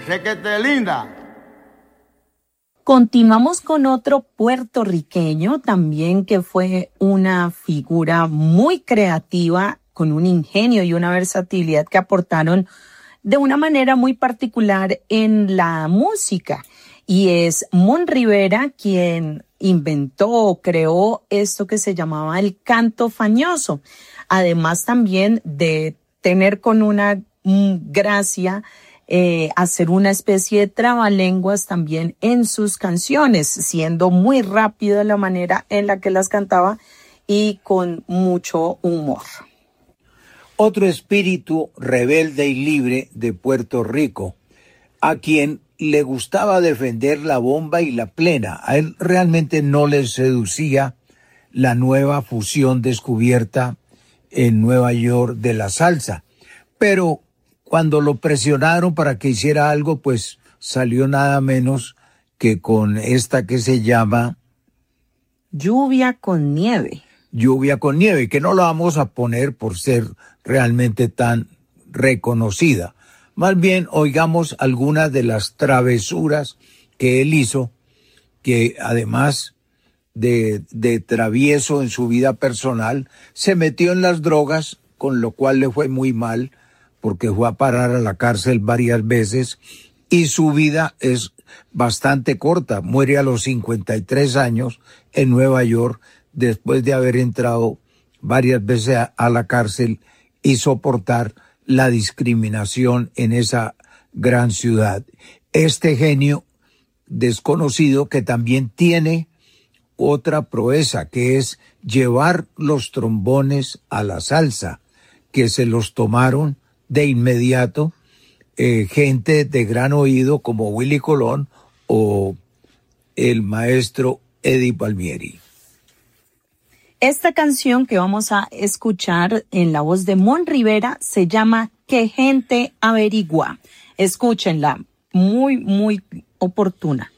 Requete linda. Continuamos con otro puertorriqueño también que fue una figura muy creativa, con un ingenio y una versatilidad que aportaron de una manera muy particular en la música. Y es Mon Rivera quien inventó o creó esto que se llamaba el canto fañoso. Además también de tener con una gracia hacer una especie de trabalenguas también en sus canciones, siendo muy rápida la manera en la que las cantaba y con mucho humor. Otro espíritu rebelde y libre de Puerto Rico, a quien le gustaba defender la bomba y la plena. A él realmente no le seducía la nueva fusión descubierta en Nueva York de la salsa, pero cuando lo presionaron para que hiciera algo, pues salió nada menos que con esta que se llama Lluvia con nieve. Lluvia con nieve, que no la vamos a poner por ser realmente tan reconocida. Más bien, oigamos algunas de las travesuras que él hizo, que además de travieso en su vida personal, se metió en las drogas, con lo cual le fue muy mal, porque fue a parar a la cárcel varias veces, y su vida es bastante corta. Muere a los 53 años en Nueva York, después de haber entrado varias veces a la cárcel y soportar la discriminación en esa gran ciudad. Este genio desconocido que también tiene otra proeza, que es llevar los trombones a la salsa, que se los tomaron de inmediato gente de gran oído como Willy Colón o el maestro Eddie Palmieri. Esta canción que vamos a escuchar en la voz de Mon Rivera se llama Que gente averigua. Escúchenla, muy, muy oportuna.